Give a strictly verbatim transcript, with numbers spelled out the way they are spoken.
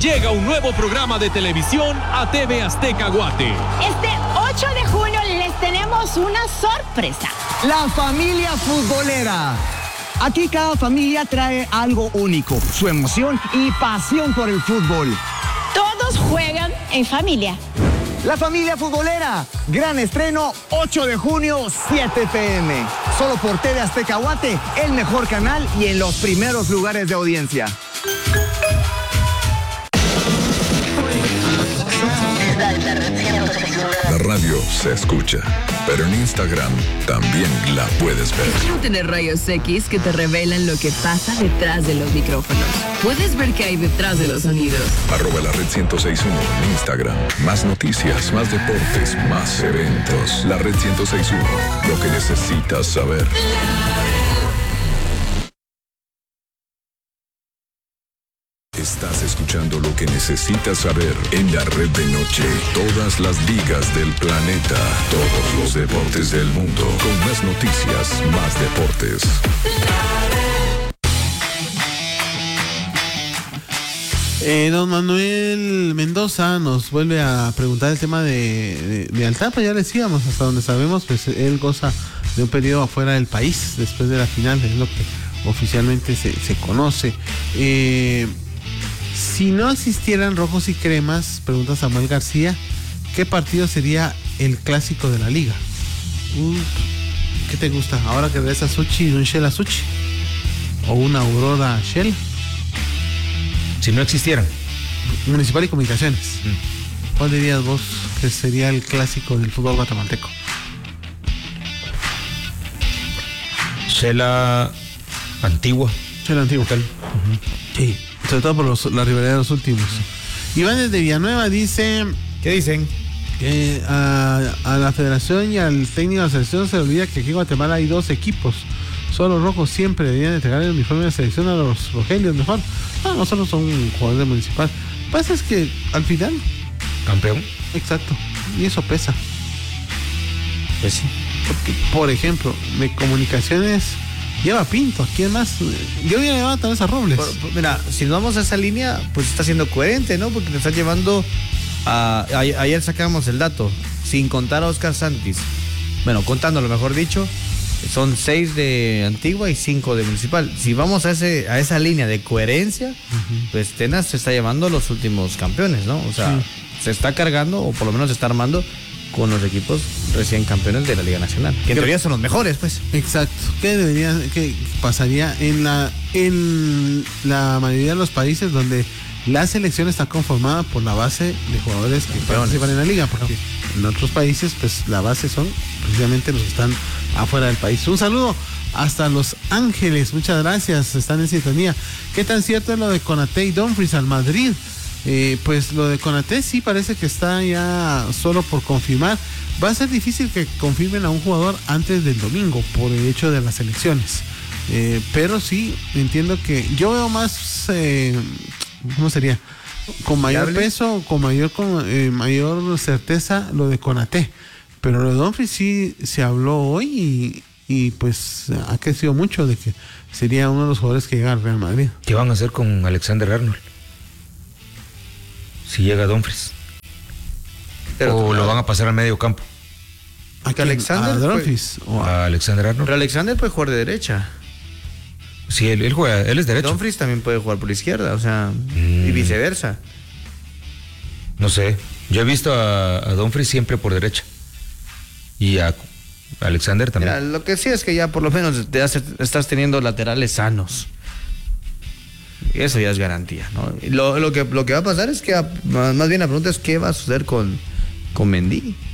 llega un nuevo programa de televisión a T V Azteca Guate. Este ocho de junio les tenemos una sorpresa. La familia futbolera. Aquí cada familia trae algo único, su emoción y pasión por el fútbol. Todos juegan en familia. La familia futbolera, gran estreno, ocho de junio, siete pe eme. Solo por T V Azteca Guate, el mejor canal y en los primeros lugares de audiencia. La radio se escucha, pero en Instagram también la puedes ver. ¿Cómo tener rayos X que te revelan lo que pasa detrás de los micrófonos? Puedes ver qué hay detrás de los sonidos. Arroba la red ciento seis punto uno en Instagram. Más noticias, más deportes, más eventos. La red ciento seis punto uno, lo que necesitas saber. Estás escuchando lo que necesitas saber en la red de noche. Todas las ligas del planeta, todos los deportes del mundo. Con más noticias, más deportes. Eh, don Manuel Mendoza nos vuelve a preguntar el tema de, de, de Altapa. Ya le decíamos, hasta donde sabemos, pues él goza de un periodo afuera del país después de la final, es lo que oficialmente se, se conoce. Eh... Si no existieran rojos y cremas, pregunta Samuel García, ¿qué partido sería el clásico de la liga? Uh, ¿Qué te gusta? Ahora que ves a Suchi, un Shell a Suchi. O una Aurora Shell. Si no existieran. Municipal y Comunicaciones. Mm. ¿Cuál dirías vos que sería el clásico del fútbol guatemalteco? Shell Antigua. Shell Antigua. ¿Qué tal? Uh-huh. Sí. Sobre todo por los, la rivalidad de los últimos. Iván desde Villanueva dice... ¿Qué dicen? Que a, a la federación y al técnico de la selección se le olvida que aquí en Guatemala hay dos equipos. Solo los rojos siempre deberían entregar el uniforme de la selección a los rogelios mejor. No, no solo son jugadores de municipal. Lo que pasa es que al final... Campeón. Exacto. Y eso pesa. Pues sí. Porque, por ejemplo, de Comunicaciones... Lleva Pinto, ¿quién más? Yo hubiera llevado tal vez a Robles. Por, por, mira, si nos vamos a esa línea, pues está siendo coherente, ¿no? Porque te está llevando a, a... Ayer sacamos el dato, sin contar a Oscar Santis. Bueno, contándolo, mejor dicho, son seis de Antigua y cinco de Municipal. Si vamos a ese a esa línea de coherencia, uh-huh. pues Tenas se está llevando los últimos campeones, ¿no? O sea, sí. se está cargando, o por lo menos se está armando con los equipos recién campeones de la Liga Nacional, que en teoría son los mejores, pues. Exacto. ¿Qué debería, qué pasaría en la en la mayoría de los países donde la selección está conformada por la base de jugadores que participan en la liga? Porque en otros países, pues la base son precisamente los que están afuera del país. Un saludo hasta Los Ángeles, muchas gracias, están en sintonía. ¿Qué tan cierto es lo de Konaté y Dumfries al Madrid? Eh, pues lo de Konaté sí parece que está ya solo por confirmar. Va a ser difícil que confirmen a un jugador antes del domingo por el hecho de las elecciones. Eh, pero sí, entiendo que yo veo más, eh, ¿cómo sería? Con mayor ¿Viable? peso, con mayor con eh, mayor certeza lo de Konaté. Pero lo de Dumfries sí se habló hoy y, y pues ha crecido mucho de que sería uno de los jugadores que llega al Real Madrid. ¿Qué van a hacer con Alexander Arnold? Si llega Dumfries. Pero, o lo van a pasar al medio campo. ¿A que Alexander? ¿A Dumfries? O a Alexander Arnold. Pero Alexander puede jugar de derecha. Sí, él, él juega, él es derecho. Dumfries también puede jugar por la izquierda, o sea, mm. y viceversa. No sé. Yo he visto a, a Dumfries siempre por derecha. Y a Alexander también. Mira, lo que sí es que ya por lo menos te hace, estás teniendo laterales sanos. Eso ya es garantía, ¿no? Lo, lo, que, lo que va a pasar es que, más bien la pregunta es qué va a suceder con, con Mendy.